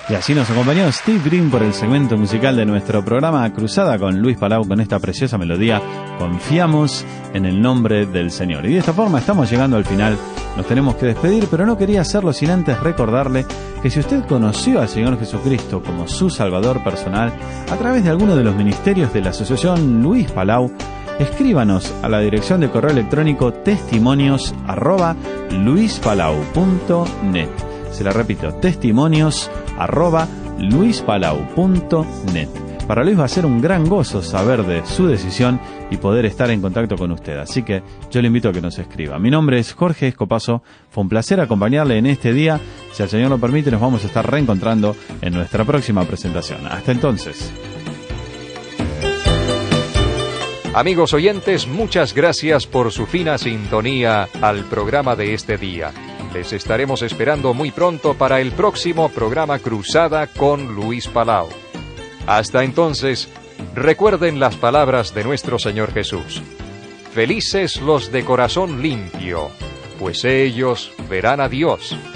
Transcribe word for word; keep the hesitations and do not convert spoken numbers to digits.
Y así nos acompañó Steve Green por el segmento musical de nuestro programa Cruzada con Luis Palau, con esta preciosa melodía Confiamos en el nombre del Señor. Y de esta forma estamos llegando al final. Nos tenemos que despedir, pero no quería hacerlo sin antes recordarle que si usted conoció al Señor Jesucristo como su Salvador personal a través de alguno de los ministerios de la Asociación Luis Palau, escríbanos a la dirección de correo electrónico testimonios arroba luispalau punto net. Se la repito, testimonios arroba luispalau punto net. Para Luis va a ser un gran gozo saber de su decisión y poder estar en contacto con usted. Así que yo le invito a que nos escriba. Mi nombre es Jorge Escopazo. Fue un placer acompañarle en este día. Si el Señor lo permite, nos vamos a estar reencontrando en nuestra próxima presentación. Hasta entonces. Amigos oyentes, muchas gracias por su fina sintonía al programa de este día. Les estaremos esperando muy pronto para el próximo programa Cruzada con Luis Palau. Hasta entonces, recuerden las palabras de nuestro Señor Jesús. Felices los de corazón limpio, pues ellos verán a Dios.